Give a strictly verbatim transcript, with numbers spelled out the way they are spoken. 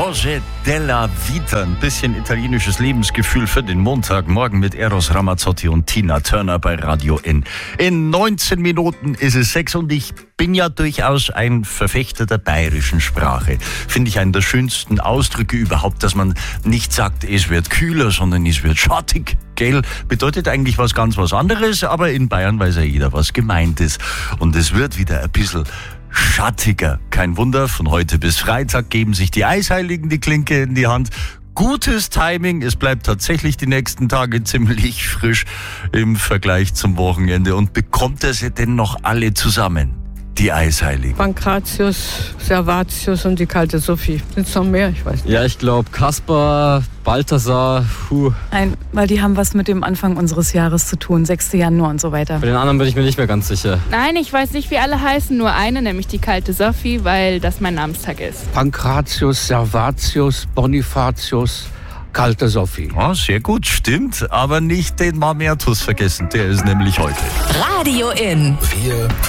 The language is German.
Viaggi della Vita, ein bisschen italienisches Lebensgefühl für den Montagmorgen mit Eros Ramazzotti und Tina Turner bei Radio N. In neunzehn Minuten ist es sechs und ich bin ja durchaus ein Verfechter der bayerischen Sprache. Finde ich einen der schönsten Ausdrücke überhaupt, dass man nicht sagt, es wird kühler, sondern es wird schattig. Gell? Bedeutet eigentlich was ganz was anderes, aber in Bayern weiß ja jeder, was gemeint ist. Und es wird wieder ein bisschen schattiger. Kein Wunder, von heute bis Freitag geben sich die Eisheiligen die Klinke in die Hand. Gutes Timing, es bleibt tatsächlich die nächsten Tage ziemlich frisch im Vergleich zum Wochenende. Und bekommt er sie denn noch alle zusammen, die Eisheiligen? Pankratius, Servatius und die kalte Sophie. Sind es noch mehr? Ich weiß nicht. Ja, ich glaube Kaspar, Balthasar, huh. Nein, weil die haben was mit dem Anfang unseres Jahres zu tun, sechsten Januar und so weiter. Bei den anderen bin ich mir nicht mehr ganz sicher. Nein, ich weiß nicht, wie alle heißen, nur eine, nämlich die kalte Sophie, weil das mein Namenstag ist. Pankratius, Servatius, Bonifatius, kalte Sophie. Ja, sehr gut, stimmt, aber nicht den Mamertus vergessen, der ist nämlich heute. Radio N. Wir